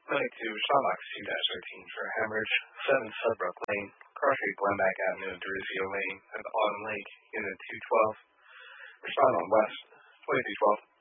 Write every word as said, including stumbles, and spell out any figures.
ninety-two Sawbox two thirteen for Hemorrhage, seven Sudbrook Lane, Car Street, Glenback Avenue, Deruzio Lane, at the Autumn Lake, Unit two twelve. Respond on West, twenty-two twelve.